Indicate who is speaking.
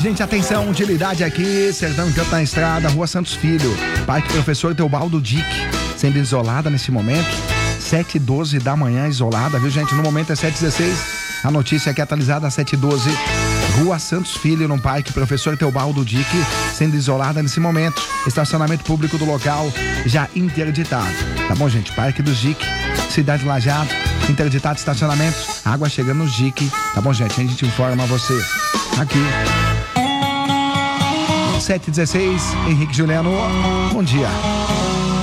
Speaker 1: gente, atenção, utilidade aqui, Sertão Canto na Estrada, Rua Santos Filho, Parque Professor Teobaldo Dick, sendo isolada nesse momento, 7h12 da manhã, isolada, viu gente? No momento é 7h16, a notícia aqui é atualizada às 7h12, Rua Santos Filho, no Parque Professor Teobaldo Dick, sendo isolada nesse momento, estacionamento público do local já interditado, tá bom gente? Parque dos Dick, Cidade Lajeado, interditado estacionamento, água chegando no Dick, tá bom gente? A gente informa você aqui. 7h16, Henrique Juliano, bom dia.